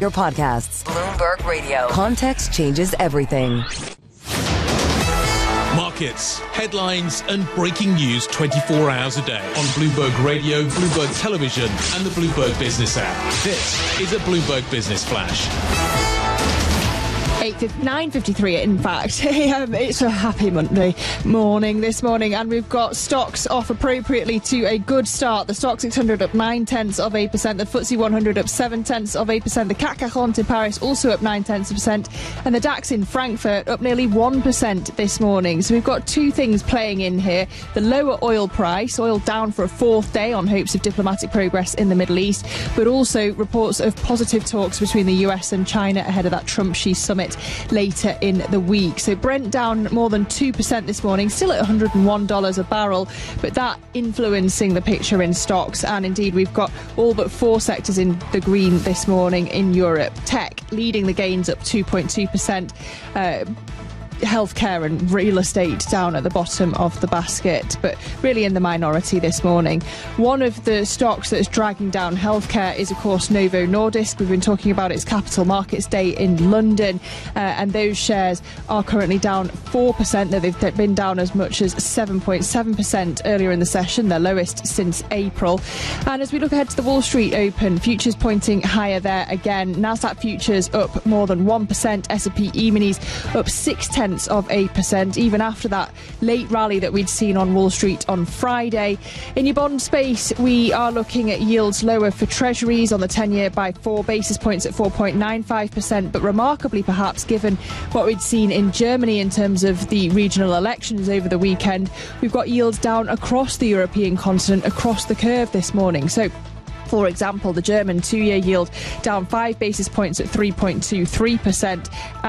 your podcasts. Bloomberg Radio. Context changes everything. Markets, headlines and breaking news 24 hours a day on Bloomberg Radio, Bloomberg Television and the Bloomberg Business app. This is a Bloomberg Business Flash. 9:53 in fact. It's a happy Monday morning this morning, and we've got stocks off appropriately to a good start. The Stoxx 600 up 0.9%, the FTSE 100 up 0.7%, the CAC 40 in Paris also up 0.9%, and the DAX in Frankfurt up nearly 1% this morning. So we've got two things playing in here. The lower oil price, oil down for a fourth day on hopes of diplomatic progress in the Middle East, but also reports of positive talks between the US and China ahead of that Trump-Xi summit later in the week. So Brent down more than 2% this morning, still at $101 a barrel, but that influencing the picture in stocks. And indeed, we've got all but four sectors in the green this morning in Europe. Tech leading the gains up 2.2%. Healthcare and real estate down at the bottom of the basket, but really in the minority this morning. One of the stocks that's dragging down healthcare is, of course, Novo Nordisk. We've been talking about its Capital Markets Day in London, and those shares are currently down 4%, though they've been down as much as 7.7% earlier in the session, their lowest since April. And as we look ahead to the Wall Street Open, futures pointing higher there again. Nasdaq futures up more than 1%, S&P E-minis up 0.6%, even after that late rally that we'd seen on Wall Street on Friday. In your bond space, we are looking at yields lower for Treasuries on the 10-year by 4 basis points at 4.95%, but remarkably perhaps, given what we'd seen in Germany in terms of the regional elections over the weekend, we've got yields down across the European continent, across the curve this morning. So, for example, the German 2-year yield down 5 basis points at 3.23%.